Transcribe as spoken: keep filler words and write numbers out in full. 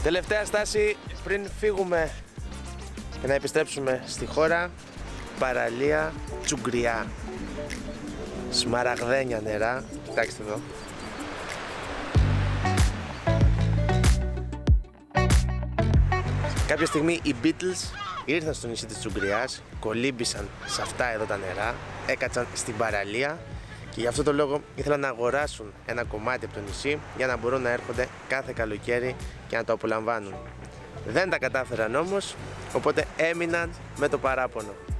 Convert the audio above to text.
Τελευταία στάση πριν φύγουμε και να επιστρέψουμε στη χώρα. Παραλία Τσουγκριά. Σμαραγδένια νερά. Κοιτάξτε εδώ. Κάποια στιγμή οι Beatles ήρθαν στο νησί της Τσουγκριάς, κολύμπησαν σε αυτά εδώ τα νερά, έκατσαν στην παραλία και γι' αυτό το λόγο ήθελαν να αγοράσουν ένα κομμάτι από το νησί για να μπορούν να έρχονται κάθε καλοκαίρι και να το απολαμβάνουν. Δεν τα κατάφεραν όμως, οπότε έμειναν με το παράπονο.